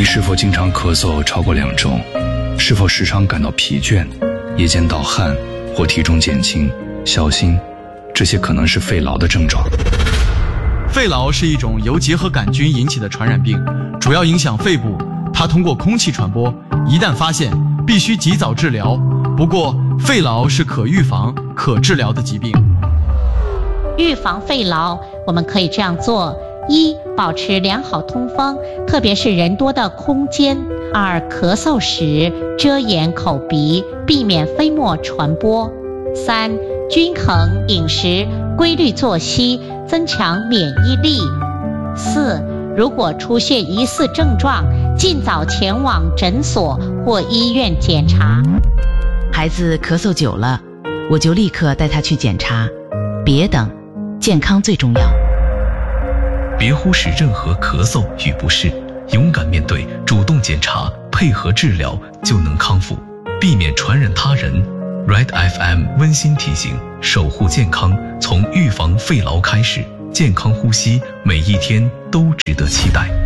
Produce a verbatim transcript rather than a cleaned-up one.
你是否经常咳嗽超过两周？是否时常感到疲倦、夜间盗汗或体重减轻？小心，这些可能是肺痨的症状。 肺痨是一种由结核杆菌引起的传染病，主要影响肺部，它通过空气传播，一旦发现，必须及早治疗。不过，肺痨是可预防、可治疗的疾病。 预防肺痨，我们可以这样做：一、保持良好通风，特别是人多的空间；二、咳嗽时遮掩口鼻，避免飞沫传播；三、均衡饮食，规律作息，增强免疫力；四、如果出现疑似症状，尽早前往诊所或医院检查。 孩子咳嗽久了，我就立刻带他去检查，别等，健康最重要。 别忽视任何咳嗽与不适，勇敢面对，主动检查，配合治疗，就能康复，避免传染他人。Red F M 温馨提醒：守护健康，从预防肺痨开始，健康呼吸，每一天都值得期待。